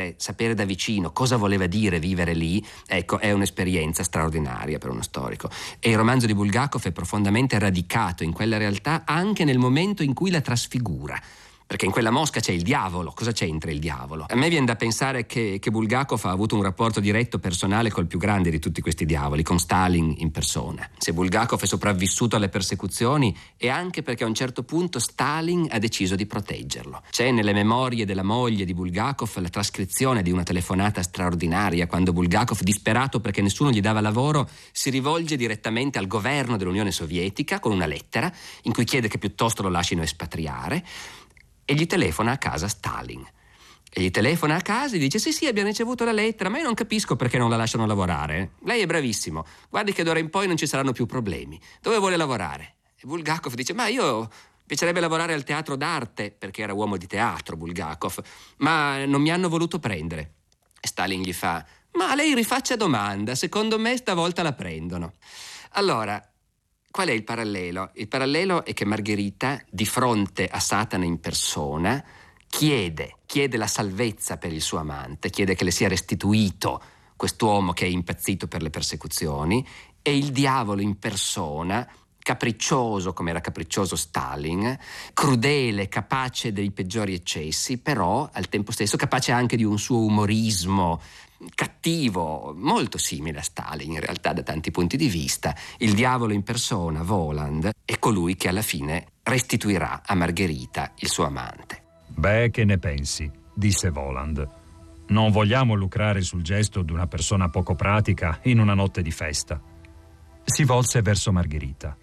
sapere da vicino cosa voleva dire vivere lì, ecco, è un'esperienza straordinaria per uno storico. E il romanzo di Bulgakov è profondamente radicato in quella realtà anche nel momento in cui la trasfigura. Perché in quella mosca c'è il diavolo. Cosa c'entra il diavolo? A me viene da pensare che Bulgakov ha avuto un rapporto diretto personale col più grande di tutti questi diavoli, con Stalin in persona. Se Bulgakov è sopravvissuto alle persecuzioni è anche perché a un certo punto Stalin ha deciso di proteggerlo. C'è nelle memorie della moglie di Bulgakov la trascrizione di una telefonata straordinaria quando Bulgakov, disperato perché nessuno gli dava lavoro, si rivolge direttamente al governo dell'Unione Sovietica con una lettera in cui chiede che piuttosto lo lasciano espatriare. E gli telefona a casa Stalin. E gli telefona a casa e dice: sì, abbiamo ricevuto la lettera, ma io non capisco perché non la lasciano lavorare. Lei è bravissimo, guardi che d'ora in poi non ci saranno più problemi. Dove vuole lavorare? E Bulgakov dice: ma io piacerebbe lavorare al teatro d'arte, perché era uomo di teatro Bulgakov, ma non mi hanno voluto prendere. E Stalin gli fa: ma lei rifaccia domanda, secondo me stavolta la prendono. Allora, qual è il parallelo? Il parallelo è che Margherita, di fronte a Satana in persona, chiede la salvezza per il suo amante, chiede che le sia restituito quest'uomo che è impazzito per le persecuzioni, e il diavolo in persona, capriccioso come era capriccioso Stalin, crudele, capace dei peggiori eccessi, però al tempo stesso capace anche di un suo umorismo cattivo, molto simile a Stalin in realtà da tanti punti di vista. Il diavolo in persona, Voland, è colui che alla fine restituirà a Margherita il suo amante. Beh, che ne pensi? Disse Voland. Non vogliamo lucrare sul gesto di una persona poco pratica in una notte di festa. Si volse verso Margherita.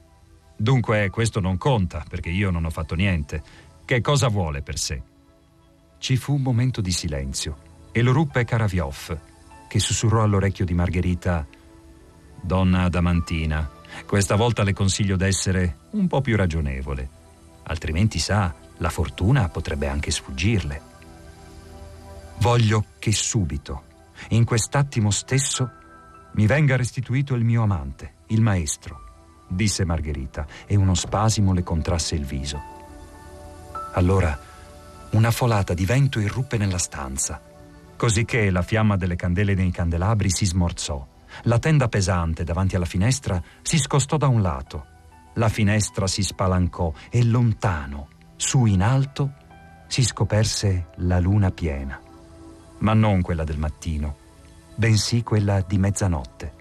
Dunque questo non conta, perché io non ho fatto niente. Che cosa vuole per sé? Ci fu un momento di silenzio e lo ruppe Karaviov, che sussurrò all'orecchio di Margherita: Donna adamantina, questa volta le consiglio d'essere un po' più ragionevole, altrimenti sa, la fortuna potrebbe anche sfuggirle. Voglio che subito, in quest'attimo stesso, mi venga restituito il mio amante, il maestro, disse Margherita, e uno spasimo le contrasse il viso. Allora una folata di vento irruppe nella stanza, cosicché la fiamma delle candele nei candelabri si smorzò. La tenda pesante davanti alla finestra si scostò da un lato, la finestra si spalancò e lontano, su in alto, si scoperse la luna piena, ma non quella del mattino, bensì quella di mezzanotte.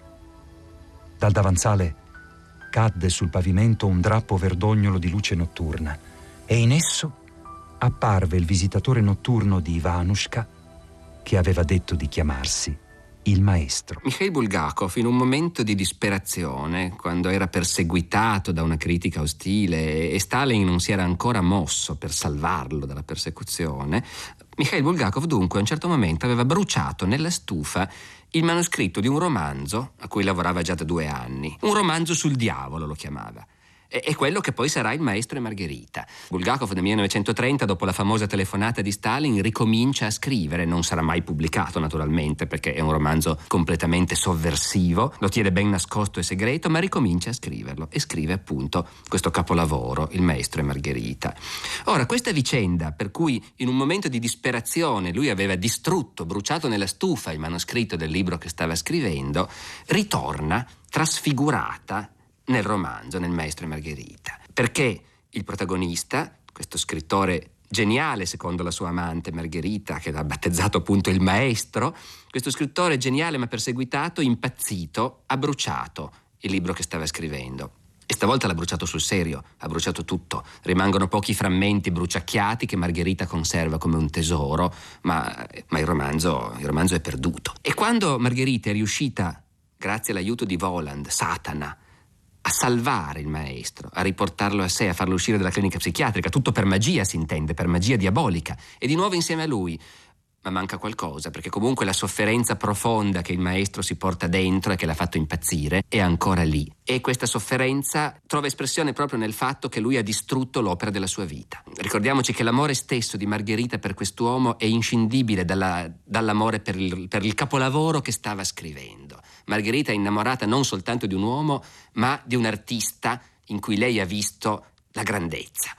Dal davanzale cadde sul pavimento un drappo verdognolo di luce notturna e in esso apparve il visitatore notturno di Ivanushka, che aveva detto di chiamarsi il maestro. Mikhail Bulgakov, in un momento di disperazione, quando era perseguitato da una critica ostile e Stalin non si era ancora mosso per salvarlo dalla persecuzione, Mikhail Bulgakov dunque a un certo momento aveva bruciato nella stufa il manoscritto di un romanzo a cui lavorava già da 2 anni. Un romanzo sul diavolo lo chiamava. È quello che poi sarà Il maestro e Margherita. Bulgakov nel 1930, dopo la famosa telefonata di Stalin, ricomincia a scrivere. Non sarà mai pubblicato naturalmente, perché è un romanzo completamente sovversivo, lo tiene ben nascosto e segreto, ma ricomincia a scriverlo e scrive appunto questo capolavoro, Il maestro e Margherita. Ora, questa vicenda per cui in un momento di disperazione lui aveva distrutto, bruciato nella stufa il manoscritto del libro che stava scrivendo, ritorna trasfigurata nel romanzo, nel maestro e Margherita, perché il protagonista, questo scrittore geniale secondo la sua amante Margherita, che l'ha battezzato appunto il maestro, questo scrittore geniale ma perseguitato, impazzito, ha bruciato il libro che stava scrivendo. E stavolta l'ha bruciato sul serio, ha bruciato tutto. Rimangono pochi frammenti bruciacchiati che Margherita conserva come un tesoro, ma il romanzo è perduto. E quando Margherita è riuscita, grazie all'aiuto di Voland, Satana, a salvare il maestro, a riportarlo a sé, a farlo uscire dalla clinica psichiatrica, tutto per magia si intende, per magia diabolica, e di nuovo insieme a lui. Ma manca qualcosa, perché comunque la sofferenza profonda che il maestro si porta dentro e che l'ha fatto impazzire è ancora lì. E questa sofferenza trova espressione proprio nel fatto che lui ha distrutto l'opera della sua vita. Ricordiamoci che l'amore stesso di Margherita per quest'uomo è inscindibile dall'amore per il capolavoro che stava scrivendo. Margherita è innamorata non soltanto di un uomo, ma di un artista in cui lei ha visto la grandezza.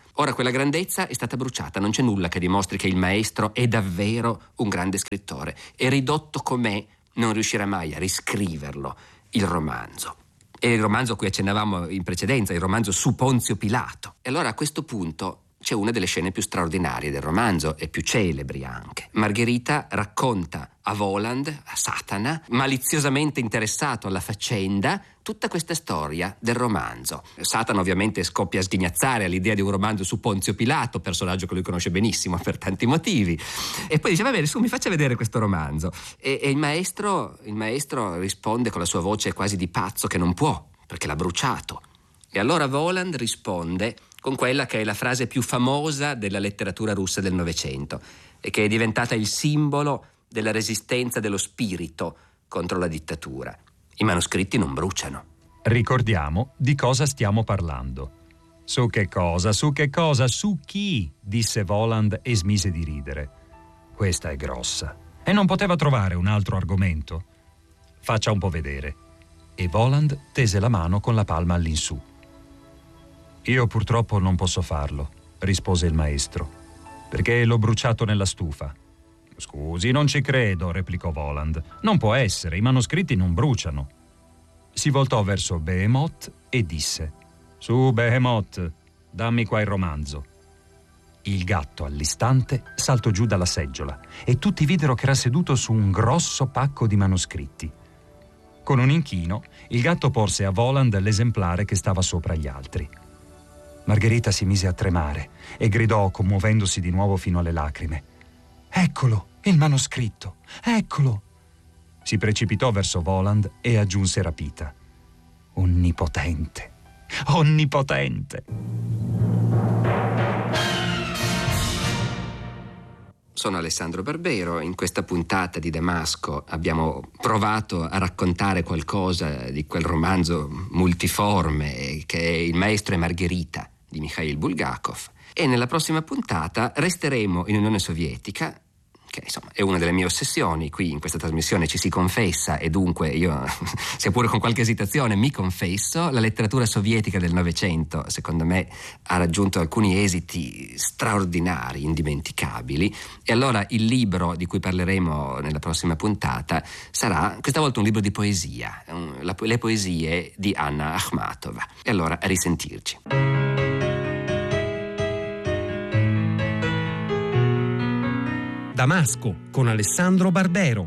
Ora quella grandezza è stata bruciata, non c'è nulla che dimostri che il maestro è davvero un grande scrittore, e ridotto com'è non riuscirà mai a riscriverlo il romanzo. È il romanzo a cui accennavamo in precedenza, il romanzo su Ponzio Pilato. E allora a questo punto c'è una delle scene più straordinarie del romanzo e più celebri anche. Margherita racconta a Voland, a Satana, maliziosamente interessato alla faccenda, tutta questa storia del romanzo. Satana ovviamente scoppia a sghignazzare all'idea di un romanzo su Ponzio Pilato, personaggio che lui conosce benissimo per tanti motivi, e poi dice: va bene, su, mi faccia vedere questo romanzo. E il maestro risponde con la sua voce quasi di pazzo che non può, perché l'ha bruciato. E allora Voland risponde con quella che è la frase più famosa della letteratura russa del Novecento e che è diventata il simbolo della resistenza dello spirito contro la dittatura: i manoscritti non bruciano. Ricordiamo di cosa stiamo parlando. Su che cosa? Su chi? Disse Voland e smise di ridere. Questa è grossa. E non poteva trovare un altro argomento? Faccia un po' vedere. E Voland tese la mano con la palma all'insù. Io purtroppo non posso farlo, rispose il maestro, perché l'ho bruciato nella stufa. Scusi, non ci credo, replicò Voland. Non può essere, i manoscritti non bruciano. Si voltò verso Behemoth e disse: Su, Behemoth, dammi qua il romanzo. Il gatto all'istante saltò giù dalla seggiola e tutti videro che era seduto su un grosso pacco di manoscritti. Con un inchino, il gatto porse a Voland l'esemplare che stava sopra gli altri. Margherita si mise a tremare e gridò, commuovendosi di nuovo fino alle lacrime: Eccolo, il manoscritto, eccolo! Si precipitò verso Voland e aggiunse rapita: Onnipotente, onnipotente! Sono Alessandro Barbero. In questa puntata di Damasco abbiamo provato a raccontare qualcosa di quel romanzo multiforme che è Il maestro e Margherita di Mikhail Bulgakov, e nella prossima puntata resteremo in Unione Sovietica, che insomma è una delle mie ossessioni. Qui in questa trasmissione ci si confessa, e dunque io, sia pure con qualche esitazione, mi confesso. La letteratura sovietica del Novecento, secondo me, ha raggiunto alcuni esiti straordinari, indimenticabili, e allora il libro di cui parleremo nella prossima puntata sarà questa volta un libro di poesia, le poesie di Anna Akhmatova. E allora a risentirci. Damasco con Alessandro Barbero.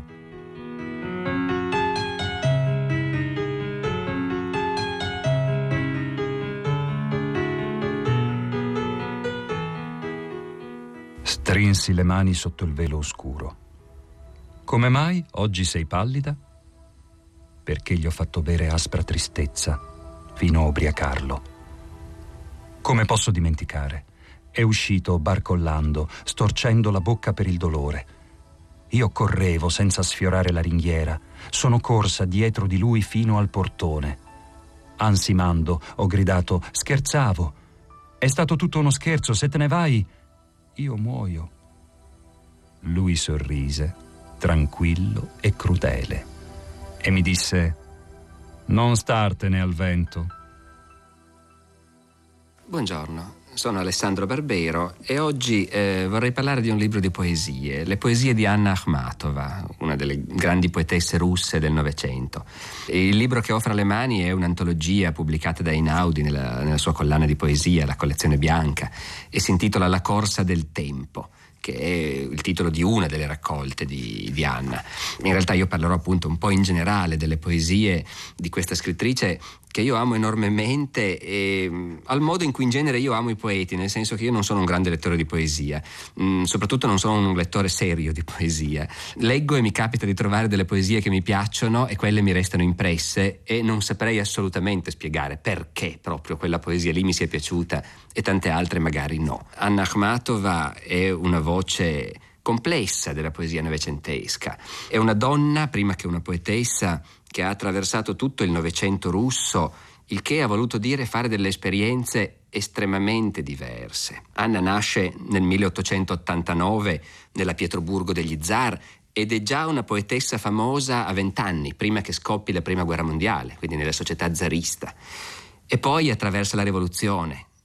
Strinsi le mani sotto il velo oscuro. Come mai oggi sei pallida? Perché gli ho fatto bere aspra tristezza fino a ubriacarlo. Come posso dimenticare? È uscito barcollando, storcendo la bocca per il dolore. Io correvo senza sfiorare la ringhiera. Sono corsa dietro di lui fino al portone. Ansimando, ho gridato: scherzavo. È stato tutto uno scherzo, se te ne vai, io muoio. Lui sorrise, tranquillo e crudele, e mi disse: non startene al vento. Buongiorno. Sono Alessandro Barbero e oggi vorrei parlare di un libro di poesie, le poesie di Anna Akhmatova, una delle grandi poetesse russe del Novecento. Il libro che ho fra le mani è un'antologia pubblicata da Einaudi nella sua collana di poesia, la collezione bianca, e si intitola La corsa del tempo, che è il titolo di una delle raccolte di Anna. In realtà io parlerò appunto un po' in generale delle poesie di questa scrittrice, che io amo enormemente, e al modo in cui in genere io amo i poeti, nel senso che io non sono un grande lettore di poesia, soprattutto non sono un lettore serio di poesia. Leggo e mi capita di trovare delle poesie che mi piacciono e quelle mi restano impresse, e non saprei assolutamente spiegare perché proprio quella poesia lì mi sia piaciuta e tante altre magari no. Anna Akhmatova è una voce complessa della poesia novecentesca. È una donna, prima che una poetessa, che ha attraversato tutto il Novecento russo, il che ha voluto dire fare delle esperienze estremamente diverse. Anna nasce nel 1889 nella Pietroburgo degli zar ed è già una poetessa famosa a 20 anni, prima che scoppi la Prima Guerra Mondiale, quindi nella società zarista. E poi attraversa la rivoluzione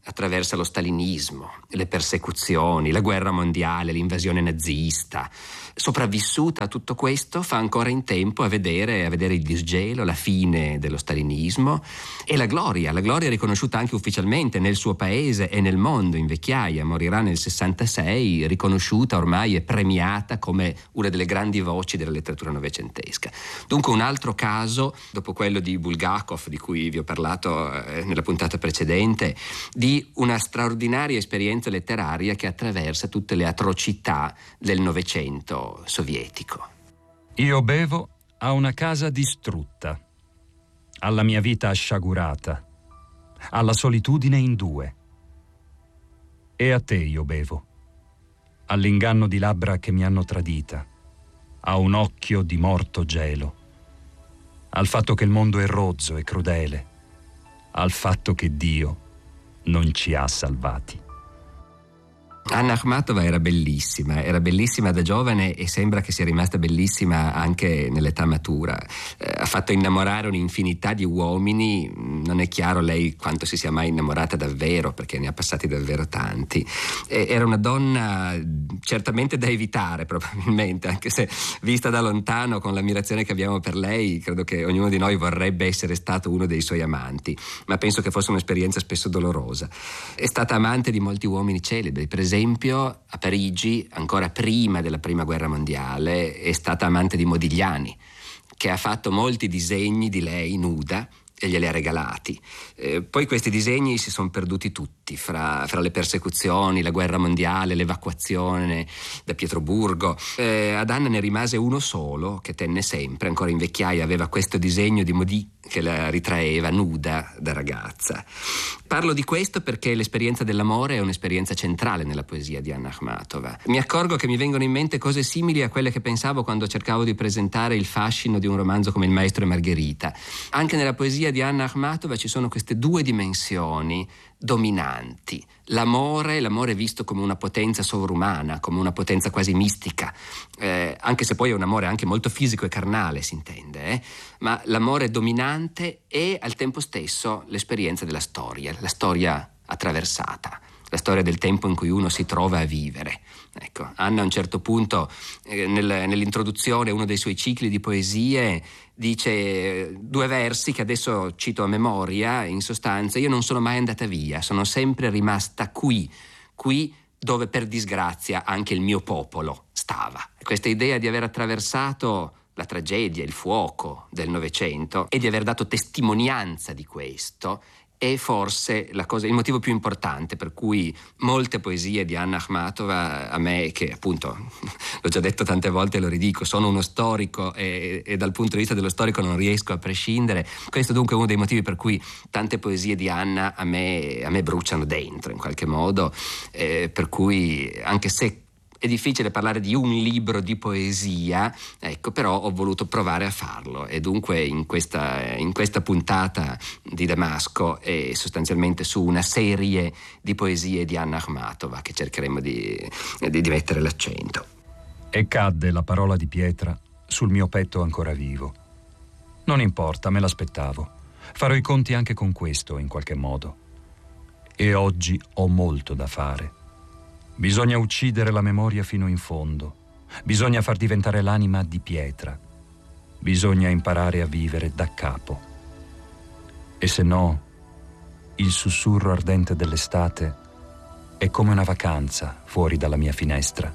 attraversa lo stalinismo, le persecuzioni, la guerra mondiale, l'invasione nazista. Sopravvissuta a tutto questo, fa ancora in tempo a vedere il disgelo, la fine dello stalinismo e la gloria riconosciuta anche ufficialmente nel suo paese e nel mondo in vecchiaia. Morirà nel 66, riconosciuta ormai e premiata come una delle grandi voci della letteratura novecentesca. Dunque un altro caso, dopo quello di Bulgakov, di cui vi ho parlato nella puntata precedente, di una straordinaria esperienza letteraria che attraversa tutte le atrocità del Novecento sovietico. Io bevo a una casa distrutta, alla mia vita asciagurata, alla solitudine in due. E a te io bevo, all'inganno di labbra che mi hanno tradita, a un occhio di morto gelo, al fatto che il mondo è rozzo e crudele, al fatto che Dio non ci ha salvati. Anna Akhmatova era bellissima da giovane e sembra che sia rimasta bellissima anche nell'età matura. Ha fatto innamorare un'infinità di uomini, non è chiaro lei quanto si sia mai innamorata davvero, perché ne ha passati davvero tanti. Era una donna certamente da evitare, probabilmente, anche se vista da lontano, con l'ammirazione che abbiamo per lei, credo che ognuno di noi vorrebbe essere stato uno dei suoi amanti, ma penso che fosse un'esperienza spesso dolorosa. È stata amante di molti uomini celebri, per esempio a Parigi, ancora prima della Prima Guerra Mondiale, è stata amante di Modigliani, che ha fatto molti disegni di lei nuda e glieli ha regalati. Poi questi disegni si sono perduti tutti fra le persecuzioni, la guerra mondiale, l'evacuazione da Pietroburgo. Ad Anna ne rimase uno solo che tenne sempre, ancora in vecchiaia aveva questo disegno di Modi che la ritraeva nuda da ragazza. Parlo di questo perché l'esperienza dell'amore è un'esperienza centrale nella poesia di Anna Akhmatova. Mi accorgo che mi vengono in mente cose simili a quelle che pensavo quando cercavo di presentare il fascino di un romanzo come Il Maestro e Margherita. Anche nella poesia di Anna Akhmatova ci sono queste due dimensioni dominanti. L'amore visto come una potenza sovrumana, come una potenza quasi mistica, anche se poi è un amore anche molto fisico e carnale, si intende, ma l'amore dominante è al tempo stesso l'esperienza della storia, la storia attraversata, la storia del tempo in cui uno si trova a vivere. Ecco, Anna a un certo punto, nell'introduzione, uno dei suoi cicli di poesie, dice due versi che adesso cito a memoria. In sostanza: io non sono mai andata via, sono sempre rimasta qui dove per disgrazia anche il mio popolo stava. Questa idea di aver attraversato la tragedia, il fuoco del Novecento e di aver dato testimonianza di questo è forse il motivo più importante per cui molte poesie di Anna Akhmatova, a me, che appunto l'ho già detto tante volte e lo ridico, sono uno storico e dal punto di vista dello storico non riesco a prescindere. Questo dunque è uno dei motivi per cui tante poesie di Anna a me bruciano dentro in qualche modo, per cui anche se è difficile parlare di un libro di poesia, ecco, però ho voluto provare a farlo, e dunque in questa puntata di Damasco è sostanzialmente su una serie di poesie di Anna Akhmatova che cercheremo di mettere l'accento. E cadde la parola di pietra sul mio petto ancora vivo. Non importa, me l'aspettavo. Farò i conti anche con questo in qualche modo. E oggi ho molto da fare. Bisogna uccidere la memoria fino in fondo. Bisogna far diventare l'anima di pietra. Bisogna imparare a vivere da capo. E se no, il sussurro ardente dell'estate è come una vacanza fuori dalla mia finestra.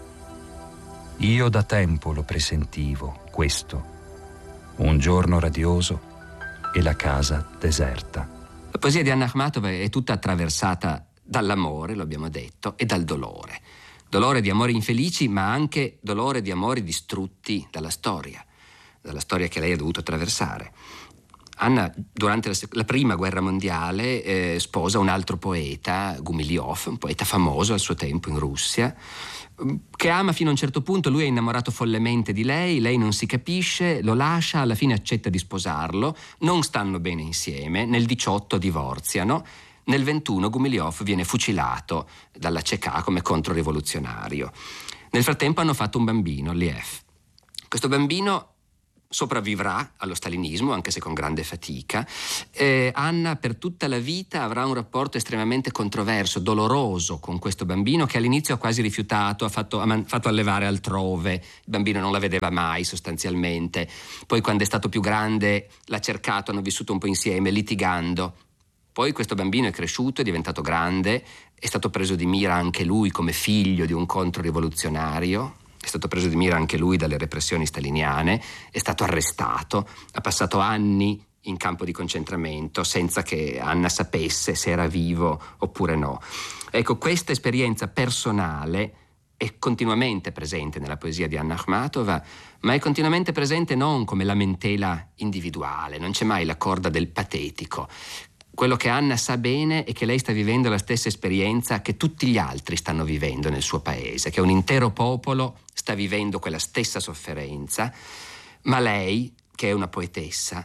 Io da tempo lo presentivo, questo. Un giorno radioso e la casa deserta. La poesia di Anna Akhmatova è tutta attraversata dall'amore, lo abbiamo detto, e dal dolore. Dolore di amori infelici, ma anche dolore di amori distrutti dalla storia che lei ha dovuto attraversare. Anna, durante la Prima Guerra Mondiale, sposa un altro poeta, Gumilyov, un poeta famoso al suo tempo in Russia, che ama fino a un certo punto. Lui è innamorato follemente di lei non si capisce, lo lascia, alla fine accetta di sposarlo, non stanno bene insieme, nel 18 divorziano. Nel 21 Gumilyov viene fucilato dalla CK come controrivoluzionario. Nel frattempo hanno fatto un bambino, Liev. Questo bambino sopravvivrà allo stalinismo, anche se con grande fatica. Anna per tutta la vita avrà un rapporto estremamente controverso, doloroso con questo bambino, che all'inizio ha quasi rifiutato, ha fatto allevare altrove. Il bambino non la vedeva mai sostanzialmente. Poi quando è stato più grande l'ha cercato, hanno vissuto un po' insieme litigando. Poi questo bambino è cresciuto, è diventato grande, è stato preso di mira anche lui come figlio di un controrivoluzionario. È stato preso di mira anche lui dalle repressioni staliniane, è stato arrestato, ha passato anni in campo di concentramento senza che Anna sapesse se era vivo oppure no. Ecco, questa esperienza personale è continuamente presente nella poesia di Anna Akhmatova, ma è continuamente presente non come lamentela individuale, non c'è mai la corda del patetico. Quello che Anna sa bene è che lei sta vivendo la stessa esperienza che tutti gli altri stanno vivendo nel suo paese, che un intero popolo sta vivendo quella stessa sofferenza, ma lei, che è una poetessa,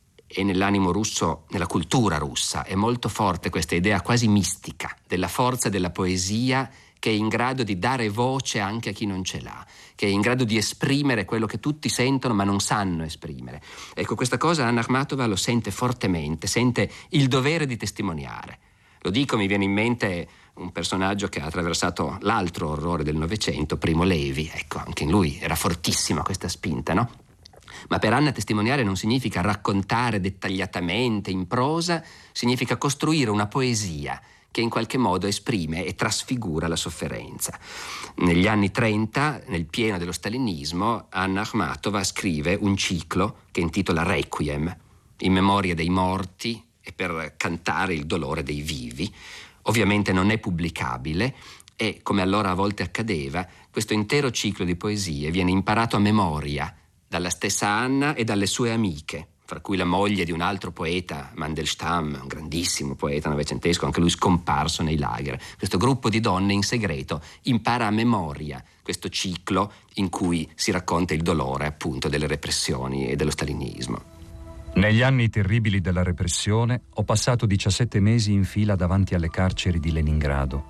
e nell'animo russo, nella cultura russa, è molto forte questa idea quasi mistica della forza della poesia, che è in grado di dare voce anche a chi non ce l'ha, che è in grado di esprimere quello che tutti sentono ma non sanno esprimere. Ecco, questa cosa Anna Akhmatova lo sente fortemente, sente il dovere di testimoniare. Lo dico, mi viene in mente un personaggio che ha attraversato l'altro orrore del Novecento, Primo Levi. Ecco, anche in lui era fortissima questa spinta, no? Ma per Anna testimoniare non significa raccontare dettagliatamente in prosa, significa costruire una poesia che in qualche modo esprime e trasfigura la sofferenza. Negli anni 30, nel pieno dello stalinismo, Anna Akhmatova scrive un ciclo che intitola Requiem, in memoria dei morti e per cantare il dolore dei vivi. Ovviamente non è pubblicabile e, come allora a volte accadeva, questo intero ciclo di poesie viene imparato a memoria dalla stessa Anna e dalle sue amiche, fra cui la moglie di un altro poeta, Mandelstam, un grandissimo poeta novecentesco, anche lui scomparso nei lager. Questo gruppo di donne in segreto impara a memoria questo ciclo in cui si racconta il dolore, appunto, delle repressioni e dello stalinismo. Negli anni terribili della repressione ho passato 17 mesi in fila davanti alle carceri di Leningrado.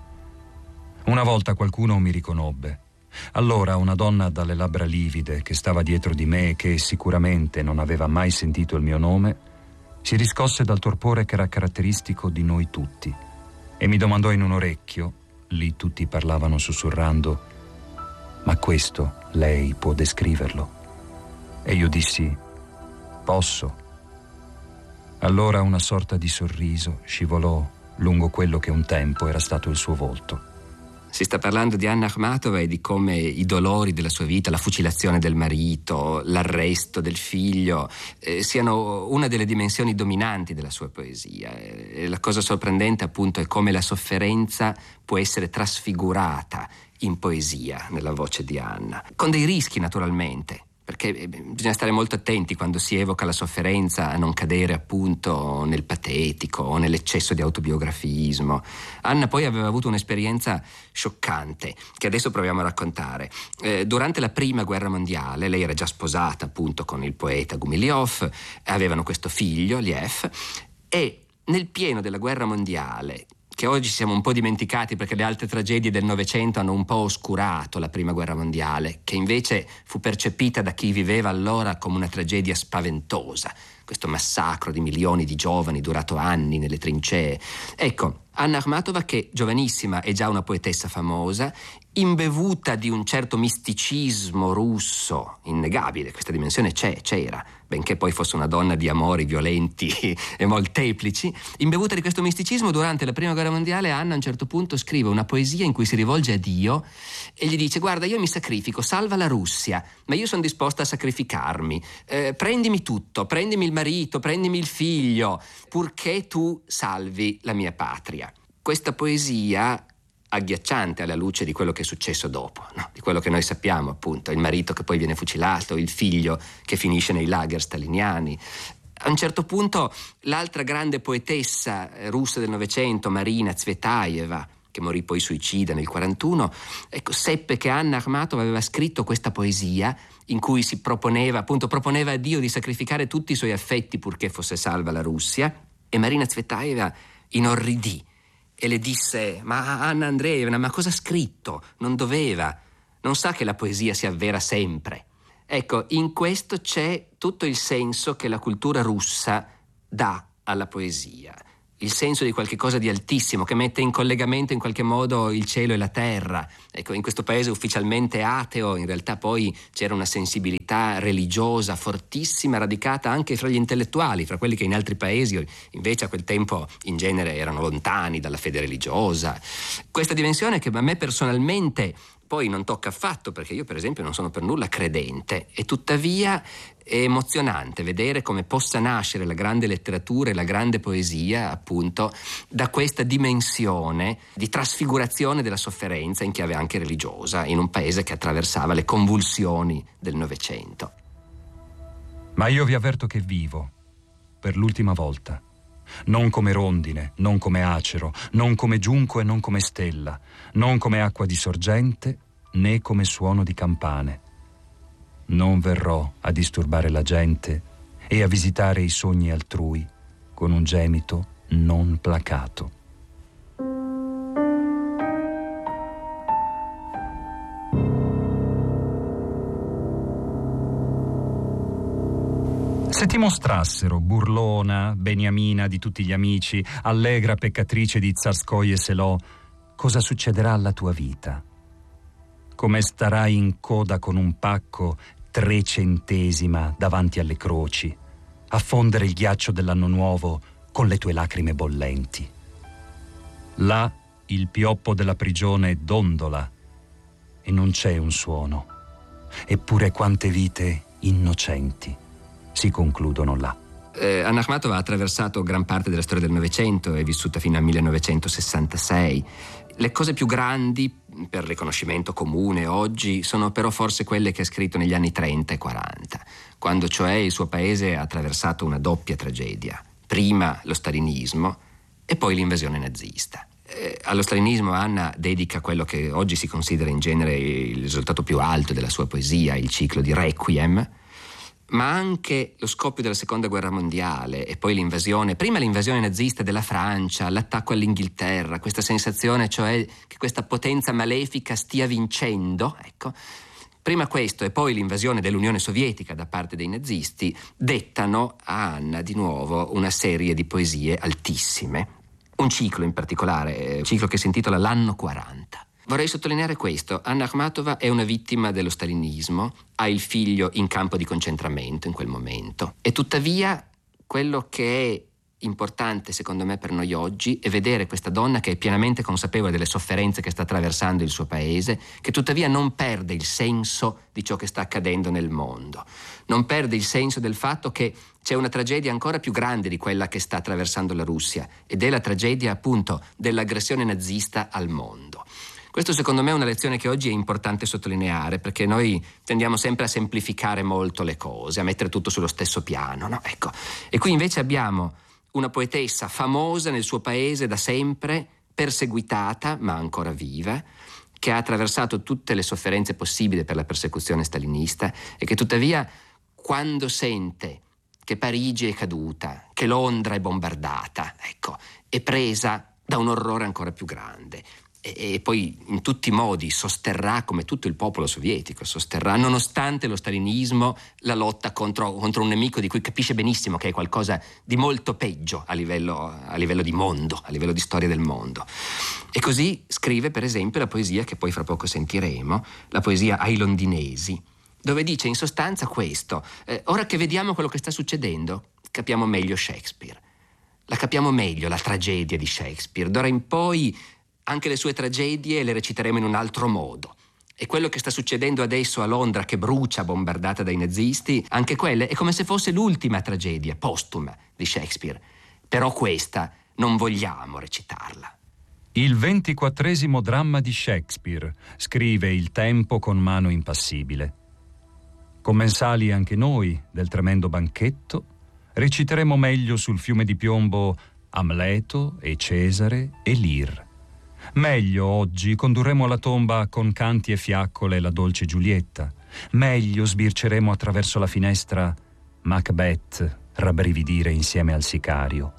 Una volta qualcuno mi riconobbe. Allora una donna dalle labbra livide che stava dietro di me e che sicuramente non aveva mai sentito il mio nome si riscosse dal torpore che era caratteristico di noi tutti e mi domandò in un orecchio, lì tutti parlavano sussurrando: «Ma questo lei può descriverlo?» E io dissi: «Posso». Allora una sorta di sorriso scivolò lungo quello che un tempo era stato il suo volto. Si sta parlando di Anna Akhmatova e di come i dolori della sua vita, la fucilazione del marito, l'arresto del figlio, siano una delle dimensioni dominanti della sua poesia. E la cosa sorprendente, appunto, è come la sofferenza può essere trasfigurata in poesia nella voce di Anna, con dei rischi naturalmente, perché bisogna stare molto attenti quando si evoca la sofferenza a non cadere appunto nel patetico o nell'eccesso di autobiografismo. Anna poi aveva avuto un'esperienza scioccante che adesso proviamo a raccontare. Durante la prima guerra mondiale lei era già sposata appunto con il poeta Gumilyov, avevano questo figlio, Liev, e nel pieno della guerra mondiale, che oggi siamo un po' dimenticati perché le altre tragedie del Novecento hanno un po' oscurato la prima guerra mondiale, che invece fu percepita da chi viveva allora come una tragedia spaventosa, questo massacro di milioni di giovani durato anni nelle trincee. Ecco, Anna Akhmatova, che giovanissima è già una poetessa famosa, imbevuta di un certo misticismo russo innegabile, questa dimensione c'era, benché poi fosse una donna di amori violenti e molteplici, imbevuta di questo misticismo durante la prima guerra mondiale, Anna a un certo punto scrive una poesia in cui si rivolge a Dio e gli dice: guarda, io mi sacrifico, salva la Russia, ma io sono disposta a sacrificarmi, prendimi tutto, prendimi il marito, prendimi il figlio, purché tu salvi la mia patria. Questa poesia agghiacciante alla luce di quello che è successo dopo, no? Di quello che noi sappiamo, appunto, il marito che poi viene fucilato, il figlio che finisce nei lager staliniani. A un certo punto l'altra grande poetessa russa del Novecento, Marina Tsvetaeva, che morì poi suicida nel 1941, ecco, seppe che Anna Akhmatova aveva scritto questa poesia in cui si proponeva a Dio di sacrificare tutti i suoi affetti purché fosse salva la Russia, e Marina Tsvetaeva inorridì e le disse: ma Anna Andreevna, ma cosa ha scritto? Non doveva. Non sa che la poesia si avvera sempre. Ecco, in questo c'è tutto il senso che la cultura russa dà alla poesia. Il senso di qualche cosa di altissimo, che mette in collegamento in qualche modo il cielo e la terra. Ecco, in questo paese ufficialmente ateo, in realtà poi c'era una sensibilità religiosa fortissima, radicata anche fra gli intellettuali, fra quelli che in altri paesi invece a quel tempo in genere erano lontani dalla fede religiosa. Questa dimensione che a me personalmente poi non tocca affatto, perché io per esempio non sono per nulla credente, e tuttavia è emozionante vedere come possa nascere la grande letteratura e la grande poesia, appunto, da questa dimensione di trasfigurazione della sofferenza in chiave anche religiosa, in un paese che attraversava le convulsioni del Novecento. Ma io vi avverto che vivo, per l'ultima volta, non come rondine, non come acero, non come giunco e non come stella, non come acqua di sorgente, né come suono di campane. Non verrò a disturbare la gente e a visitare i sogni altrui con un gemito non placato. Se ti mostrassero burlona, beniamina di tutti gli amici, allegra peccatrice di Tsarskoye Selò, cosa succederà alla tua vita? Come starai in coda con un pacco 3 centesima davanti alle croci, a fondere il ghiaccio dell'anno nuovo con le tue lacrime bollenti. Là il pioppo della prigione dondola e non c'è un suono, eppure quante vite innocenti si concludono là. Anna Akhmatova ha attraversato gran parte della storia del Novecento, è vissuta fino al 1966. Le cose più grandi per riconoscimento comune oggi sono però forse quelle che ha scritto negli anni 30 e 40, quando cioè il suo paese ha attraversato una doppia tragedia. Prima lo stalinismo e poi l'invasione nazista. Allo stalinismo Anna dedica quello che oggi si considera in genere il risultato più alto della sua poesia, il ciclo di Requiem, ma anche lo scoppio della seconda guerra mondiale e poi l'invasione, prima l'invasione nazista della Francia, l'attacco all'Inghilterra, questa sensazione cioè che questa potenza malefica stia vincendo, ecco. Prima questo e poi l'invasione dell'Unione Sovietica da parte dei nazisti dettano a Anna di nuovo una serie di poesie altissime, un ciclo in particolare, un ciclo che si intitola L'anno 40. Vorrei sottolineare questo: Anna Akhmatova è una vittima dello stalinismo, ha il figlio in campo di concentramento in quel momento, e tuttavia quello che è importante secondo me per noi oggi è vedere questa donna che è pienamente consapevole delle sofferenze che sta attraversando il suo paese, che tuttavia non perde il senso di ciò che sta accadendo nel mondo, non perde il senso del fatto che c'è una tragedia ancora più grande di quella che sta attraversando la Russia, ed è la tragedia appunto dell'aggressione nazista al mondo. Questo secondo me è una lezione che oggi è importante sottolineare, perché noi tendiamo sempre a semplificare molto le cose, a mettere tutto sullo stesso piano, no? Ecco. E qui invece abbiamo una poetessa famosa nel suo paese da sempre, perseguitata ma ancora viva, che ha attraversato tutte le sofferenze possibili per la persecuzione stalinista e che tuttavia, quando sente che Parigi è caduta, che Londra è bombardata, ecco, è presa da un orrore ancora più grande. E poi in tutti i modi sosterrà, come tutto il popolo sovietico sosterrà, nonostante lo stalinismo, la lotta contro un nemico di cui capisce benissimo che è qualcosa di molto peggio a livello di mondo, a livello di storia del mondo. E così scrive per esempio la poesia che poi fra poco sentiremo, la poesia Ai londinesi, dove dice in sostanza questo: ora che vediamo quello che sta succedendo, capiamo meglio Shakespeare, la capiamo meglio la tragedia di Shakespeare. D'ora in poi anche le sue tragedie le reciteremo in un altro modo. E quello che sta succedendo adesso a Londra, che brucia bombardata dai nazisti, anche quella è come se fosse l'ultima tragedia postuma di Shakespeare. Però questa non vogliamo recitarla. Il 24° dramma di Shakespeare, scrive Il Tempo con mano impassibile. Commensali anche noi del tremendo banchetto, reciteremo meglio sul fiume di piombo Amleto e Cesare e Lear. Meglio oggi condurremo alla tomba con canti e fiaccole la dolce Giulietta. Meglio sbirceremo attraverso la finestra Macbeth rabbrividire insieme al sicario.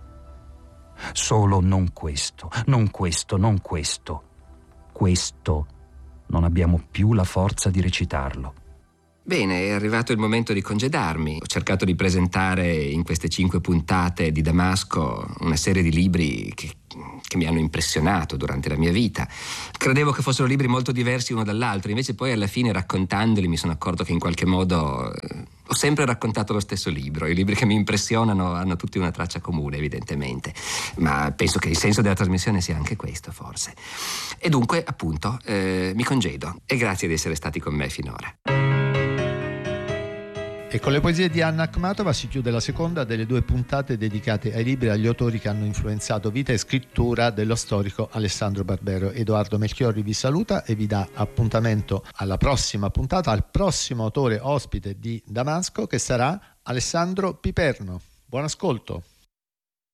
Solo non questo, non questo, non questo. Questo non abbiamo più la forza di recitarlo. Bene, è arrivato il momento di congedarmi. Ho cercato di presentare in queste 5 puntate di Damasco una serie di libri che mi hanno impressionato durante la mia vita. Credevo che fossero libri molto diversi uno dall'altro, invece poi alla fine, raccontandoli, mi sono accorto che in qualche modo ho sempre raccontato lo stesso libro. I libri che mi impressionano hanno tutti una traccia comune, evidentemente, ma penso che il senso della trasmissione sia anche questo, forse. E dunque, appunto, mi congedo e grazie di essere stati con me finora. E con le poesie di Anna Akhmatova si chiude la seconda delle 2 puntate dedicate ai libri e agli autori che hanno influenzato vita e scrittura dello storico Alessandro Barbero. Edoardo Melchiorri vi saluta e vi dà appuntamento alla prossima puntata, al prossimo autore ospite di Damasco, che sarà Alessandro Piperno. Buon ascolto.